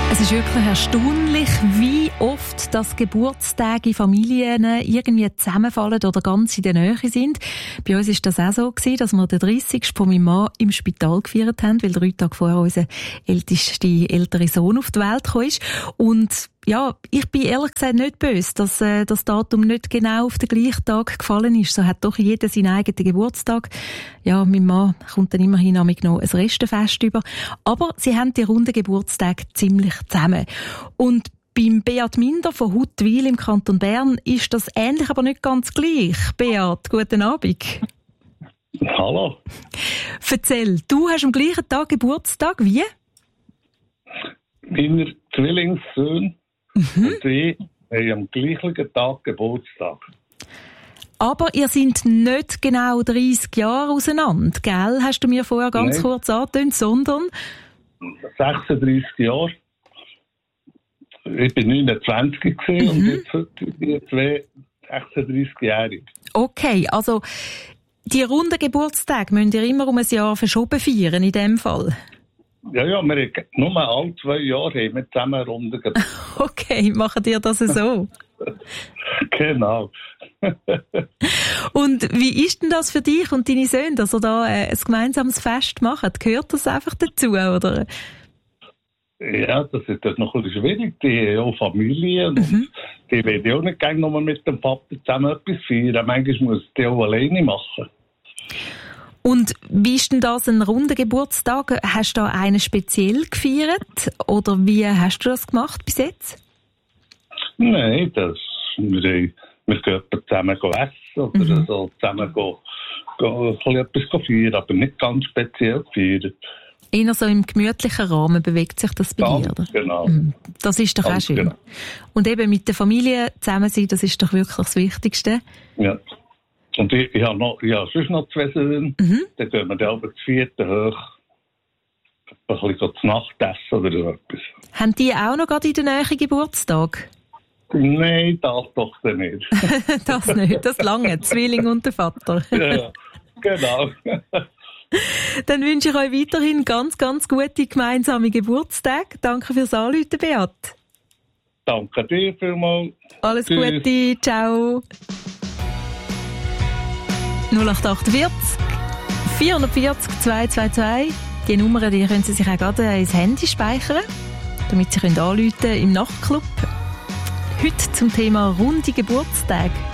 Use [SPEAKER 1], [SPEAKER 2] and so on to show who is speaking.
[SPEAKER 1] Es ist wirklich erstaunlich, wie oft das Geburtstage in Familien irgendwie zusammenfallen oder ganz in der Nähe sind. Bei uns war das auch so gewesen, dass wir den 30. von meinem Mann im Spital gefeiert haben, weil 3 Tage vorher unser ältere Sohn auf die Welt gekommen ist. Und ja, ich bin ehrlich gesagt nicht böse, dass das Datum nicht genau auf den gleichen Tag gefallen ist. So hat doch jeder seinen eigenen Geburtstag. Ja, mein Mann kommt dann immerhin noch ein Restenfest über. Aber sie haben die runden Geburtstage ziemlich zusammen. Und beim Beat Minder von Huttwil im Kanton Bern ist das ähnlich, aber nicht ganz gleich. Beat, guten Abend.
[SPEAKER 2] Hallo.
[SPEAKER 1] Erzähl, du hast am gleichen Tag Geburtstag, wie?
[SPEAKER 2] Meine Zwillingssöhne und ich haben am gleichen Tag Geburtstag.
[SPEAKER 1] Aber ihr seid nicht genau 30 Jahre auseinander, gell? Hast du mir vorher ganz kurz angetönt, sondern
[SPEAKER 2] 36 Jahre. Ich war 29 und jetzt heute die zwei 36-Jährige.
[SPEAKER 1] Okay, also die runden Geburtstage müsst ihr immer um ein Jahr verschoben feiern, in dem Fall?
[SPEAKER 2] Ja, wir haben nur alle 2 Jahre haben wir zusammen Runden gemacht.
[SPEAKER 1] Okay, machen ihr das so?
[SPEAKER 2] Genau.
[SPEAKER 1] Und wie ist denn das für dich und deine Söhne, dass ihr da ein gemeinsames Fest macht? Gehört das einfach dazu, oder?
[SPEAKER 2] Ja, das ist noch ein bisschen schwierig. Die haben ja auch Familie und die wollen auch nicht gerne nur mit dem Papa zusammen etwas feiern. Manchmal muss die auch alleine machen.
[SPEAKER 1] Und wie ist denn das, ein runder Geburtstag? Hast du da einen speziell gefeiert? Oder wie hast du das gemacht bis jetzt?
[SPEAKER 2] Nein, wir gehen zusammen essen oder so, zusammen etwas feiern, aber nicht ganz speziell feiern.
[SPEAKER 1] Eher so im gemütlichen Rahmen bewegt sich das bei dir, oder?
[SPEAKER 2] Genau.
[SPEAKER 1] Das ist doch auch schön. Genau. Und eben mit der Familie zusammen sein, das ist doch wirklich das Wichtigste.
[SPEAKER 2] Ja. Und ich habe sonst noch 2 Söhne. Dann gehen wir dann aber zu 4. hoch. Ein bisschen so zu Nacht essen oder so etwas.
[SPEAKER 1] Haben die auch noch gerade in der Nähe Geburtstag?
[SPEAKER 2] Nein, das doch nicht.
[SPEAKER 1] Das nicht, das lange, Zwilling und der Vater.
[SPEAKER 2] Ja, genau.
[SPEAKER 1] Dann wünsche ich euch weiterhin ganz, ganz gute gemeinsame Geburtstage. Danke fürs Anrufen, Beat.
[SPEAKER 2] Danke dir vielmals.
[SPEAKER 1] Alles Gute, ciao. 0848 440 222. Die Nummern, die können Sie sich auch gerade ins Handy speichern, damit Sie anrufen können im Nachtclub. Heute zum Thema runde Geburtstage.